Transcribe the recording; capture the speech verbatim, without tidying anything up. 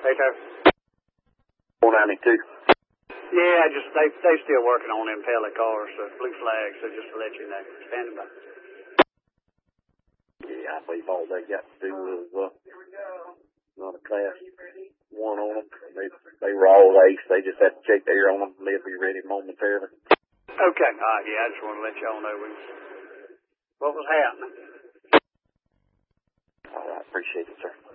Hey, Terry. four ninety-two. Yeah, just they they still working on them pellet cars, so blue flags. So just to let you know, standing by. Yeah, I believe all they got to do was uh, run a class one on them. They they were all ace. They just had to check the air on them. They'll be ready momentarily. Okay. All right. Yeah, I just want to let y'all know we, what was happening. All right, appreciate it, sir.